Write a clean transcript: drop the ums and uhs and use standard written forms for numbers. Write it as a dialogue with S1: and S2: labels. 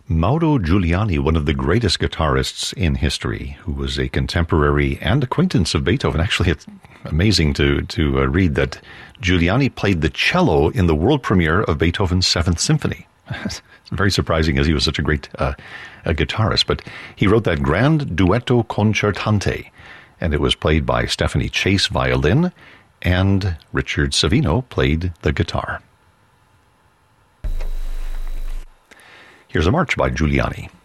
S1: Mauro Giuliani, one of the greatest guitarists in history, who was a contemporary and acquaintance of Beethoven. Actually, it's amazing to read that Giuliani played the cello in the world premiere of Beethoven's Seventh Symphony. It's very surprising, as he was such a great a guitarist. But he wrote that Grand Duetto Concertante, and it was played by Stephanie Chase, violin, and Richard Savino played the guitar. Here's a march by Giuliani.